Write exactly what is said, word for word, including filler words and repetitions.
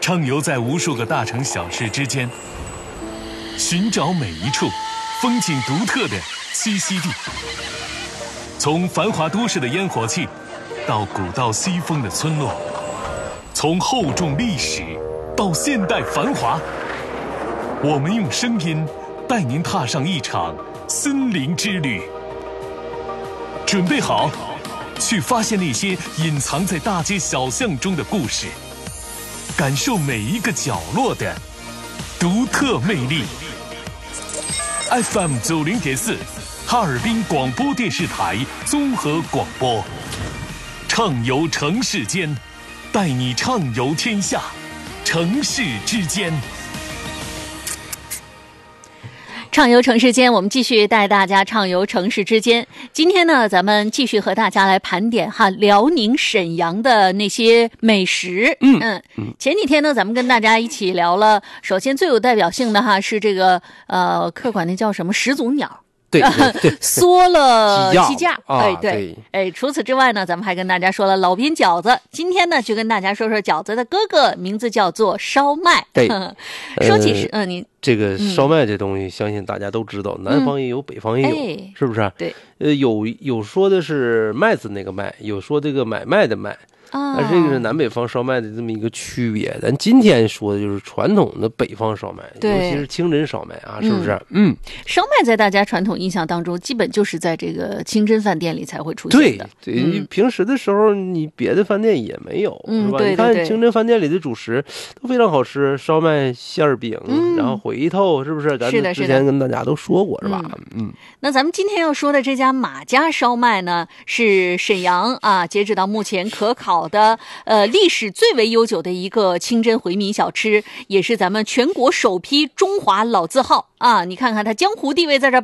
畅游在无数个大城小市之间，寻找每一处风景独特的栖息地。从繁华都市的烟火气，到古道西风的村落，从厚重历史到现代繁华，我们用声音带您踏上一场森林之旅。准备好，去发现那些隐藏在大街小巷中的故事，感受每一个角落的独特魅力。F M 九零点四，哈尔滨广播电视台综合广播，畅游城市间，带你畅游天下，城市之间。 畅游城市间，我们继续带大家畅游城市之间。今天呢，咱们继续和大家来盘点哈辽宁沈阳的那些美食。嗯嗯，前几天呢，咱们跟大家一起聊了，首先最有代表性的哈是这个呃，客管那叫什么始祖鸟。 对对对， 缩了鸡架，哎、 啊、 对， 对哎，除此之外呢，咱们还跟大家说了老边饺子。今天呢，就跟大家说说饺子的哥哥，名字叫做烧麦。 对， 说起是，嗯、呃，你这个烧麦这东西，嗯、相信大家都知道，南方也有，嗯、北方也有， 哎、 是不是？ 对， 呃，有有说的是麦子那个麦，有说这个买卖的卖。啊，这个是南北方烧麦的这么一个区别。咱今天说的就是传统的北方烧麦，尤其是清真烧麦啊，是不是？嗯， 烧麦在大家传统印象当中，基本就是在这个清真饭店里才会出现的。 对，对，嗯、你平时的时候，你别的饭店也没有， 嗯、 是吧？ 对对对， 你看清真饭店里的主食都非常好吃，烧麦、馅儿饼，嗯、然后回头，是不是？咱之前跟大家都说过，是吧？嗯。嗯那咱们今天要说的这家马家烧麦呢，是沈阳啊，截止到目前可考的呃历史最为悠久的一个清真回民小吃，也是咱们全国首批中华老字号啊！你看看它江湖地位在这